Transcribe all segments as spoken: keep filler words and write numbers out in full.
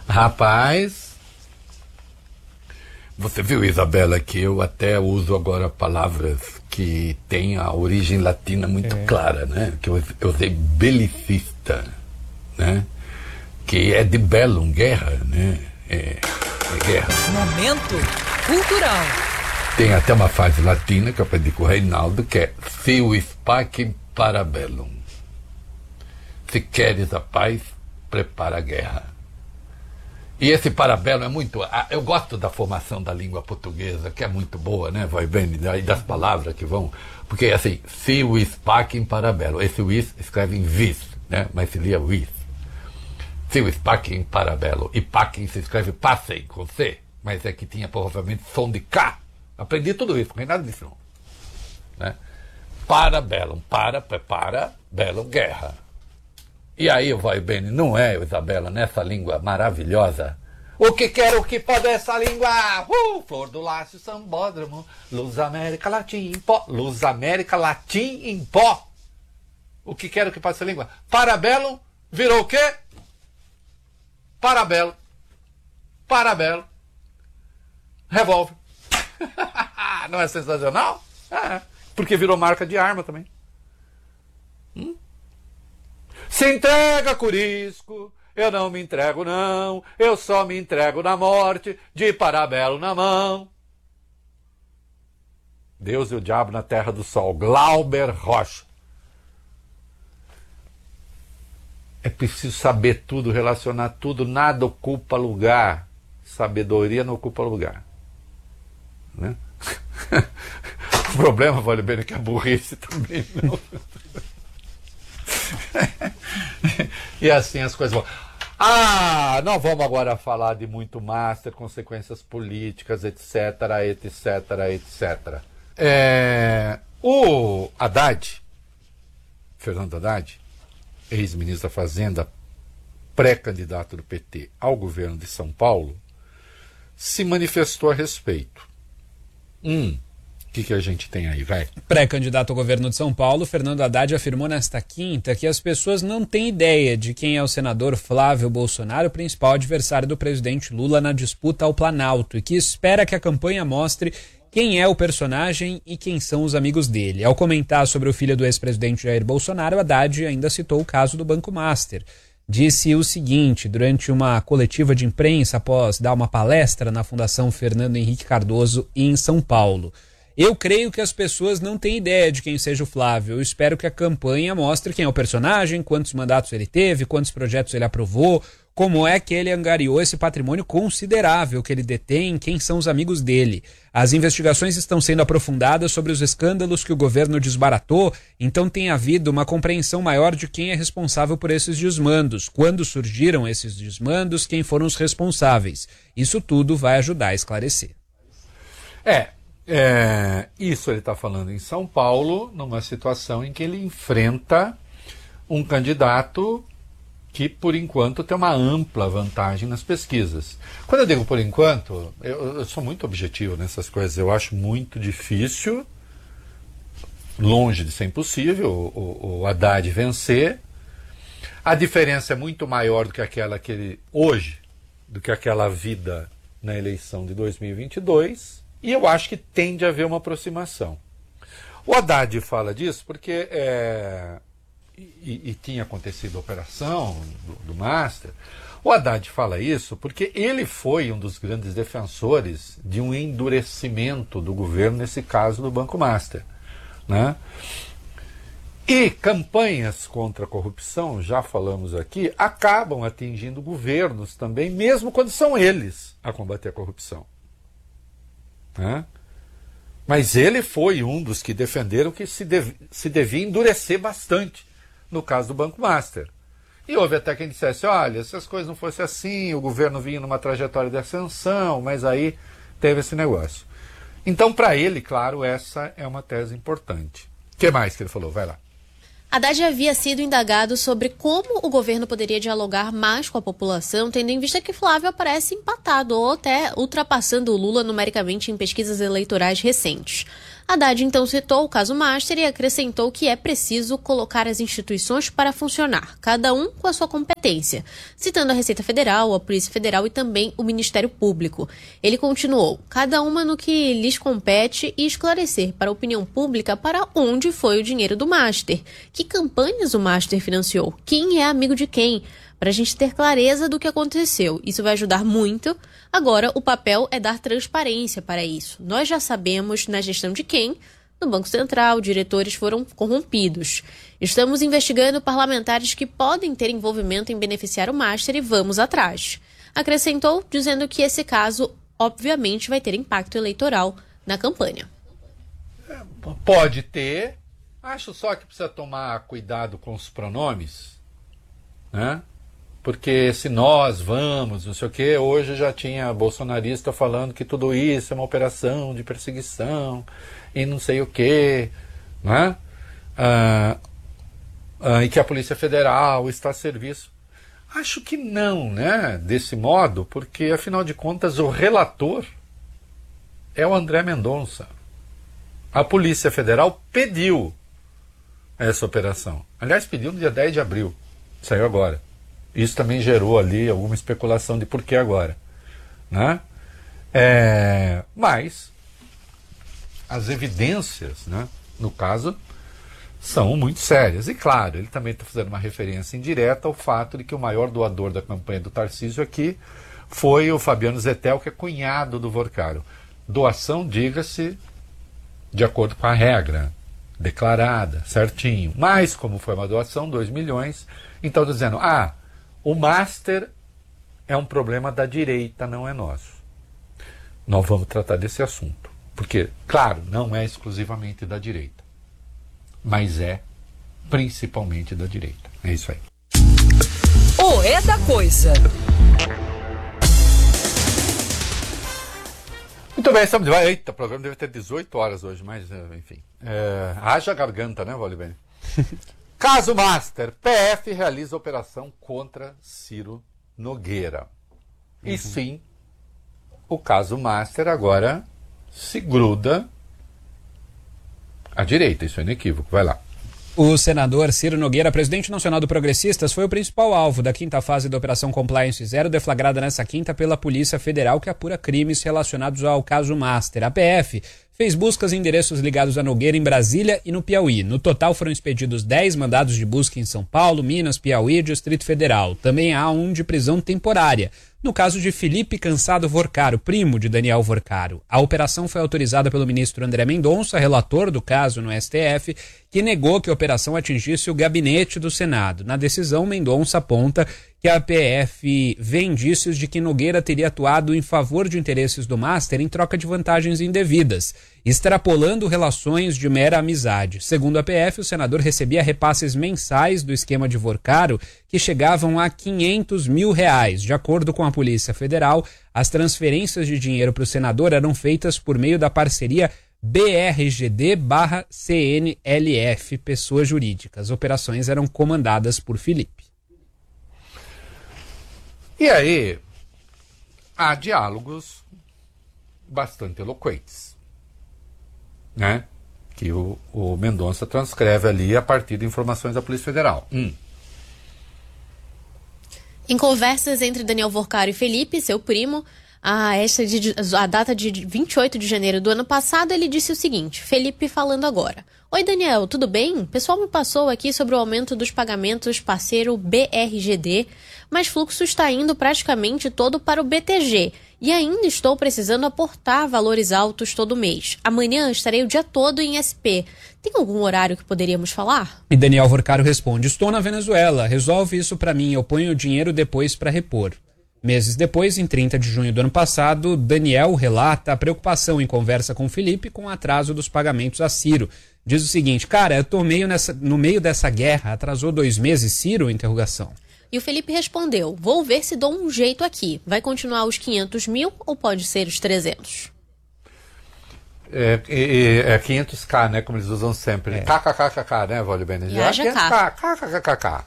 Rapaz, você viu, Isabela, que eu até uso agora palavras que têm a origem latina muito é. clara, né? Que eu, eu usei belicista, né? Que é de bellum, guerra, né? É, é guerra. Momento cultural. Tem até uma frase latina que eu aprendi com o Reinaldo, que é Seu spacem para bellum. Se queres a paz, prepara a guerra. E esse parabelo é muito... Eu gosto da formação da língua portuguesa, que é muito boa, né? Vai bem, e das palavras que vão... Porque, assim, se o spacem parabelo. Esse wis escreve em vis, né? Mas se lia wis. Se o spacem parabelo. E pacem se escreve passei, com C. Mas é que tinha, provavelmente, som de K. Aprendi tudo isso, não nada disso, não. Né? Parabellum. Para, prepara, bellum, guerra. E aí, vai bem, não é, Isabela, nessa língua maravilhosa? O que quero que pode essa língua? Uh, flor do lácio, sambódromo, luz América Latim em pó. Luz América Latim em pó. O que quero que pode essa língua? Parabellum virou o quê? Parabellum. Parabellum. Revólver. Não é sensacional? É, porque virou marca de arma também. Hum? Se entrega, Corisco, eu não me entrego não, eu só me entrego na morte, de parabelo na mão. Deus e o diabo na terra do sol, Glauber Rocha. É preciso saber tudo, relacionar tudo, nada ocupa lugar, sabedoria não ocupa lugar. Né? O problema, vale bem, é que a burrice também não... E assim as coisas vão. Ah, não vamos agora falar de muito master, consequências políticas, etc, etc, etcétera. É, o Haddad, Fernando Haddad, ex-ministro da Fazenda, pré-candidato do P T ao governo de São Paulo, se manifestou a respeito. Um... O que, que a gente tem aí, vai? Pré-candidato ao governo de São Paulo, Fernando Haddad afirmou nesta quinta que as pessoas não têm ideia de quem é o senador Flávio Bolsonaro, principal adversário do presidente Lula na disputa ao Planalto, e que espera que a campanha mostre quem é o personagem e quem são os amigos dele. Ao comentar sobre o filho do ex-presidente Jair Bolsonaro, Haddad ainda citou o caso do Banco Master. Disse o seguinte, durante uma coletiva de imprensa após dar uma palestra na Fundação Fernando Henrique Cardoso em São Paulo. Eu creio que as pessoas não têm ideia de quem seja o Flávio. Eu espero que a campanha mostre quem é o personagem, quantos mandatos ele teve, quantos projetos ele aprovou, como é que ele angariou esse patrimônio considerável que ele detém, quem são os amigos dele. As investigações estão sendo aprofundadas sobre os escândalos que o governo desbaratou, então tem havido uma compreensão maior de quem é responsável por esses desmandos, quando surgiram esses desmandos, quem foram os responsáveis. Isso tudo vai ajudar a esclarecer. É. É, isso ele está falando em São Paulo, numa situação em que ele enfrenta um candidato que, por enquanto, tem uma ampla vantagem nas pesquisas. Quando eu digo por enquanto, eu, eu sou muito objetivo nessas coisas. Eu acho muito difícil, longe de ser impossível, o, o Haddad vencer. A diferença é muito maior do que aquela que ele, hoje, do que aquela vida na eleição de dois mil e vinte e dois. E eu acho que tende a haver uma aproximação. O Haddad fala disso porque, é, e, e tinha acontecido a operação do, do Master, o Haddad fala isso porque ele foi um dos grandes defensores de um endurecimento do governo, nesse caso do Banco Master. Né? E campanhas contra a corrupção, já falamos aqui, acabam atingindo governos também, mesmo quando são eles a combater a corrupção. Né? Mas ele foi um dos que defenderam que se, dev, se devia endurecer bastante no caso do Banco Master. E houve até quem dissesse, olha, se as coisas não fossem assim, o governo vinha numa trajetória de ascensão, mas aí teve esse negócio. Então, para ele, claro, essa é uma tese importante. O que mais que ele falou? Vai lá. Haddad havia sido indagado sobre como o governo poderia dialogar mais com a população, tendo em vista que Flávio aparece empatado ou até ultrapassando o Lula numericamente em pesquisas eleitorais recentes. Haddad então citou o caso Master e acrescentou que é preciso colocar as instituições para funcionar, cada um com a sua competência, citando a Receita Federal, a Polícia Federal e também o Ministério Público. Ele continuou, cada uma no que lhes compete e esclarecer para a opinião pública para onde foi o dinheiro do Master, que campanhas o Master financiou, quem é amigo de quem, para a gente ter clareza do que aconteceu. Isso vai ajudar muito. Agora, o papel é dar transparência para isso. Nós já sabemos na gestão de quem, no Banco Central, diretores foram corrompidos. Estamos investigando parlamentares que podem ter envolvimento em beneficiar o Master e vamos atrás. Acrescentou, dizendo que esse caso, obviamente, vai ter impacto eleitoral na campanha. Pode ter. Acho só que precisa tomar cuidado com os pronomes, né? Porque se nós vamos, não sei o quê, hoje já tinha bolsonarista falando que tudo isso é uma operação de perseguição e não sei o quê, né? Ah, ah, e que a Polícia Federal está a serviço. Acho que não, né? Desse modo, porque afinal de contas o relator é o André Mendonça. A Polícia Federal pediu essa operação. Aliás, pediu no dia dez de abril. Saiu agora. Isso também gerou ali alguma especulação de por que agora, né? É, mas as evidências, né, no caso, são muito sérias. E claro, ele também está fazendo uma referência indireta ao fato de que o maior doador da campanha do Tarcísio aqui foi o Fabiano Zettel, que é cunhado do Vorcaro. Doação, diga-se, de acordo com a regra declarada, certinho. Mas, como foi uma doação, dois milhões, então estou dizendo, ah, o Master é um problema da direita, não é nosso. Nós vamos tratar desse assunto. Porque, claro, não é exclusivamente da direita, mas é principalmente da direita. É isso aí. O É da Coisa. Muito bem, estamos de volta. Eita, o programa deve ter dezoito horas hoje, mas enfim. É, haja garganta, né, Valibene? Caso Master, P F realiza operação contra Ciro Nogueira. E uhum. sim, o caso Master agora se gruda à direita, isso é inequívoco. Vai lá. O senador Ciro Nogueira, presidente nacional do Progressistas, foi o principal alvo da quinta fase da Operação Compliance Zero, deflagrada nessa quinta pela Polícia Federal, que apura crimes relacionados ao caso Master. A P F fez buscas em endereços ligados a Nogueira em Brasília e no Piauí. No total foram expedidos dez mandados de busca em São Paulo, Minas, Piauí e Distrito Federal. Também há um de prisão temporária, no caso de Felipe Cansado Vorcaro, primo de Daniel Vorcaro. A operação foi autorizada pelo ministro André Mendonça, relator do caso no S T F, que negou que a operação atingisse o gabinete do Senado. Na decisão, Mendonça aponta que a P F vê indícios de que Nogueira teria atuado em favor de interesses do Master em troca de vantagens indevidas, extrapolando relações de mera amizade. Segundo a P F, o senador recebia repasses mensais do esquema de Vorcaro que chegavam a quinhentos mil reais. De acordo com a Polícia Federal, as transferências de dinheiro para o senador eram feitas por meio da parceria B R G D barra C N L F, pessoa jurídica. As operações eram comandadas por Felipe. E aí, há diálogos bastante eloquentes, né? Que o, o Mendonça transcreve ali a partir de informações da Polícia Federal. Hum. Em conversas entre Daniel Vorcaro e Felipe, seu primo, a, esta de, a data de vinte e oito de janeiro do ano passado, ele disse o seguinte, Felipe falando agora. Oi, Daniel, tudo bem? O pessoal me passou aqui sobre o aumento dos pagamentos parceiro B R G D, mas fluxo está indo praticamente todo para o B T G e ainda estou precisando aportar valores altos todo mês. Amanhã estarei o dia todo em S P. Tem algum horário que poderíamos falar? E Daniel Vorcaro responde, estou na Venezuela, resolve isso para mim, eu ponho o dinheiro depois para repor. Meses depois, em trinta de junho do ano passado, Daniel relata a preocupação em conversa com Felipe com o atraso dos pagamentos a Ciro. Diz o seguinte, cara, eu tô meio nessa, no meio dessa guerra, atrasou dois meses, Ciro? Interrogação. E o Felipe respondeu, vou ver se dou um jeito aqui. Vai continuar os quinhentos mil ou pode ser os trezentos? É, é, é quinhentos K, né? Como eles usam sempre. Né? É. KKKKK, né, Vale Bene? E haja K. KKKKK.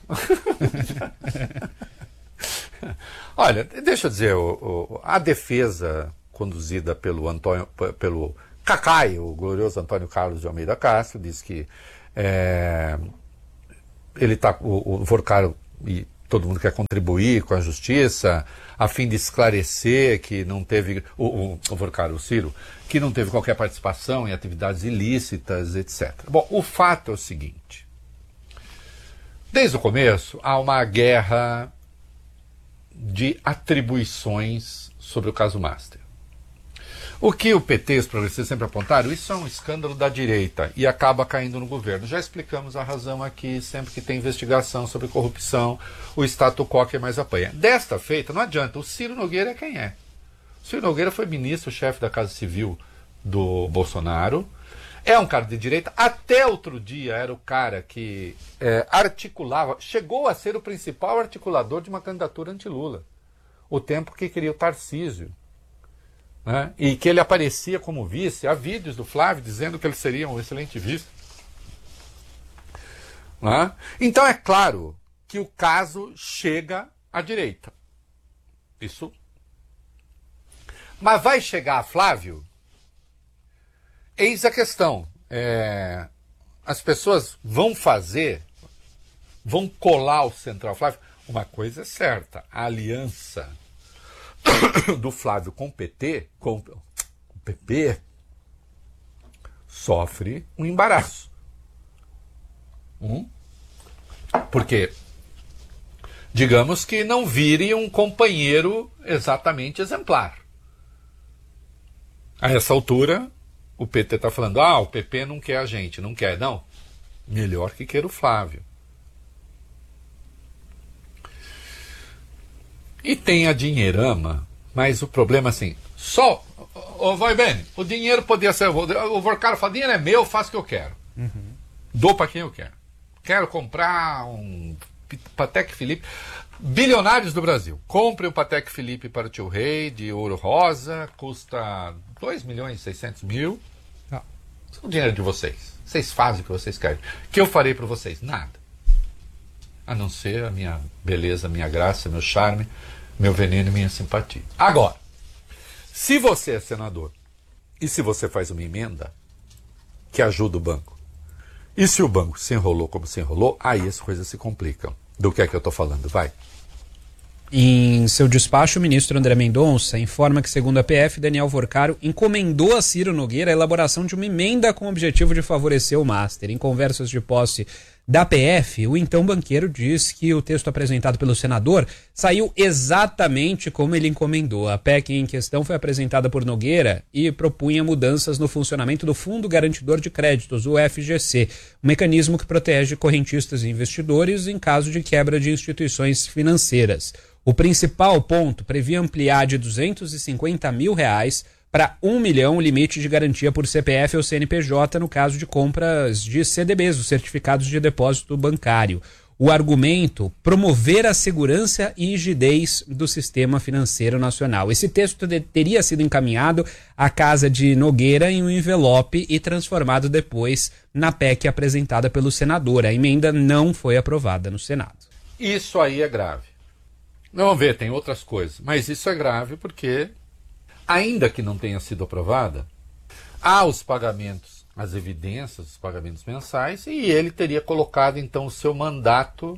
Olha, deixa eu dizer, o, o, a defesa conduzida pelo, Antônio, pelo Cacai, o glorioso Antônio Carlos de Almeida Castro, diz que é, ele tá, o, o Vorcaro e todo mundo quer contribuir com a justiça a fim de esclarecer que não teve, o, o, o Vorcaro, o Ciro, que não teve qualquer participação em atividades ilícitas, etcétera. Bom, o fato é o seguinte. Desde o começo, há uma guerra de atribuições sobre o caso Master. O que o P T e os progressistas sempre apontaram, isso é um escândalo da direita e acaba caindo no governo. Já explicamos a razão aqui, sempre que tem investigação sobre corrupção, o status quo que mais apanha. Desta feita, não adianta, o Ciro Nogueira é quem é. O Ciro Nogueira foi ministro-chefe da Casa Civil do Bolsonaro, é um cara de direita, até outro dia era o cara que é, articulava, chegou a ser o principal articulador de uma candidatura anti-Lula. O tempo que queria o Tarcísio. Né? E que ele aparecia como vice. Há vídeos do Flávio dizendo que ele seria um excelente vice. Né? Então é claro que o caso chega à direita. Isso. Mas vai chegar a Flávio? Eis a questão. É, as pessoas vão fazer, vão colar o Central Flávio. Uma coisa é certa, a aliança do Flávio com o P T, com o P P, sofre um embaraço. Hum? Porque, digamos que não vire um companheiro exatamente exemplar. A essa altura, o P T está falando, ah, o P P não quer a gente, não quer. Não, melhor que queira o Flávio. E tem a dinheirama, mas o problema assim, só, oh, vai bem, o dinheiro podia ser, o Vorcaro fala, dinheiro é meu, faço o que eu quero. Uhum. Dou para quem eu quero. Quero comprar um Patek Philippe. Bilionários do Brasil, compre um Patek Philippe para o tio Rei, de ouro rosa, custa dois milhões e seiscentos mil. Ah. Isso é o dinheiro de vocês. Vocês fazem o que vocês querem. O que eu farei para vocês? Nada. A não ser a minha beleza, minha graça, meu charme, meu veneno e minha simpatia. Agora, se você é senador e se você faz uma emenda que ajuda o banco, e se o banco se enrolou como se enrolou, aí as coisas se complicam. Do que é que eu estou falando? Vai. Em seu despacho, o ministro André Mendonça informa que, segundo a P F, Daniel Vorcaro encomendou a Ciro Nogueira a elaboração de uma emenda com o objetivo de favorecer o Master. Em conversas de posse da P F, o então banqueiro diz que o texto apresentado pelo senador saiu exatamente como ele encomendou. A P E C em questão foi apresentada por Nogueira e propunha mudanças no funcionamento do Fundo Garantidor de Créditos, o F G C, um mecanismo que protege correntistas e investidores em caso de quebra de instituições financeiras. O principal ponto previa ampliar de duzentos e cinquenta mil reais para um milhão o limite de garantia por C P F ou C N P J no caso de compras de C D Bs, os certificados de depósito bancário. O argumento, promover a segurança e rigidez do sistema financeiro nacional. Esse texto de, teria sido encaminhado à casa de Nogueira em um envelope e transformado depois na P E C apresentada pelo senador. A emenda não foi aprovada no Senado. Isso aí é grave. Vamos ver, tem outras coisas, mas isso é grave porque, ainda que não tenha sido aprovada, há os pagamentos, as evidências dos pagamentos mensais, e ele teria colocado então o seu mandato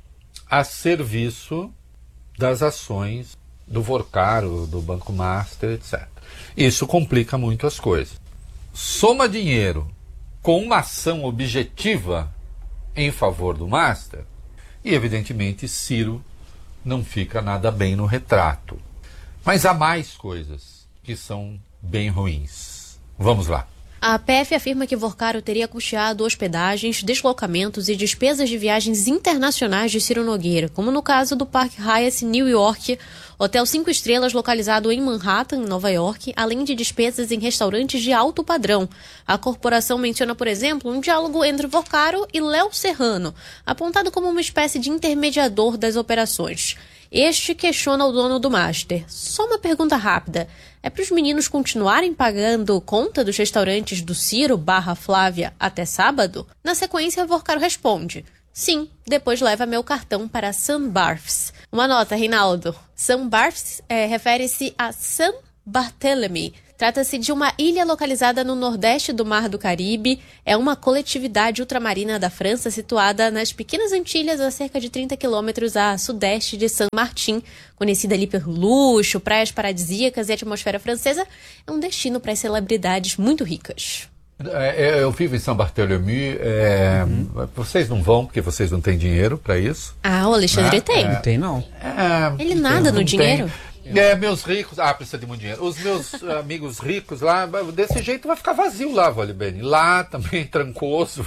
a serviço das ações do Vorcaro, do Banco Master, etcétera. Isso complica muito as coisas. Soma dinheiro com uma ação objetiva em favor do Master, e evidentemente Ciro não fica nada bem no retrato. Mas há mais coisas que são bem ruins. Vamos lá. A P F afirma que Vorcaro teria custeado hospedagens, deslocamentos e despesas de viagens internacionais de Ciro Nogueira, como no caso do Park Hyatt New York, hotel cinco estrelas localizado em Manhattan, em Nova York, além de despesas em restaurantes de alto padrão. A corporação menciona, por exemplo, um diálogo entre Vorcaro e Léo Serrano, apontado como uma espécie de intermediador das operações. Este questiona o dono do Master. Só uma pergunta rápida. É para os meninos continuarem pagando conta dos restaurantes do Ciro barra Flávia até sábado? Na sequência, Vorcaro responde: sim, depois leva meu cartão para Sam Barths. Uma nota, Reinaldo. Sam Barths é, refere-se a Sam Barthélemy, Trata-se de uma ilha localizada no nordeste do Mar do Caribe. É uma coletividade ultramarina da França situada nas Pequenas Antilhas, a cerca de trinta quilômetros a sudeste de Saint-Martin. Conhecida ali pelo luxo, praias paradisíacas e atmosfera francesa, é um destino para as celebridades muito ricas. É, eu vivo em Saint-Barthélemy. É, uhum. Vocês não vão porque vocês não têm dinheiro para isso? Ah, o Alexandre né? tem. É, não tem, não. É, Ele nada no dinheiro? Tem. É, meus ricos... Ah, precisa de muito dinheiro. Os meus amigos ricos lá, desse jeito vai ficar vazio lá, Valibene. Lá também, trancoso.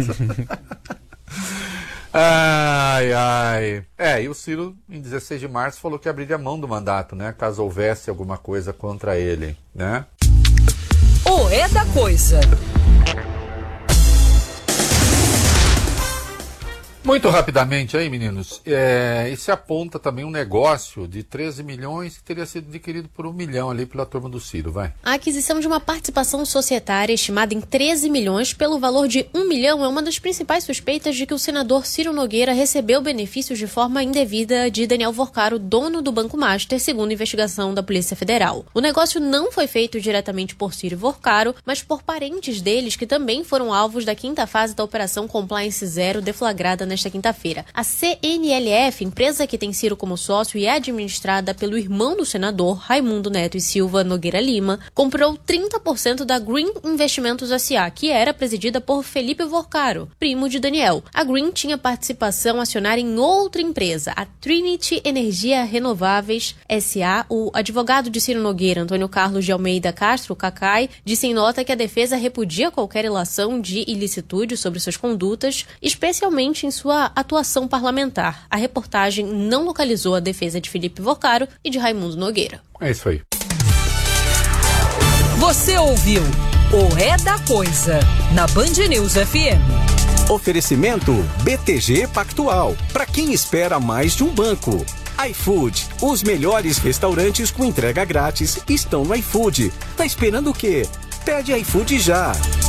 Ai, ai. É, e o Ciro, em dezesseis de março, falou que abriria mão do mandato, né? Caso houvesse alguma coisa contra ele, né? O É da Coisa. Muito rapidamente aí, meninos, é, e se aponta também um negócio de treze milhões que teria sido adquirido por um milhão ali pela turma do Ciro, vai. A aquisição de uma participação societária estimada em treze milhões pelo valor de um milhão é uma das principais suspeitas de que o senador Ciro Nogueira recebeu benefícios de forma indevida de Daniel Vorcaro, dono do Banco Master, segundo a investigação da Polícia Federal. O negócio não foi feito diretamente por Ciro e Vorcaro, mas por parentes deles que também foram alvos da quinta fase da Operação Compliance Zero deflagrada na nesta quinta-feira. A C N L F, empresa que tem Ciro como sócio e é administrada pelo irmão do senador, Raimundo Neto e Silva Nogueira Lima, comprou trinta por cento da Green Investimentos S A, que era presidida por Felipe Vorcaro, primo de Daniel. A Green tinha participação acionária em outra empresa, a Trinity Energia Renováveis S A. O advogado de Ciro Nogueira, Antônio Carlos de Almeida Castro, Cacai, disse em nota que a defesa repudia qualquer ilação de ilicitude sobre suas condutas, especialmente em sua sua atuação parlamentar. A reportagem não localizou a defesa de Felipe Vorcaro e de Raimundo Nogueira. É isso aí. Você ouviu o É da Coisa, na Band News F M. Oferecimento B T G Pactual, para quem espera mais de um banco. iFood, os melhores restaurantes com entrega grátis estão no iFood. Tá esperando o quê? Pede iFood já.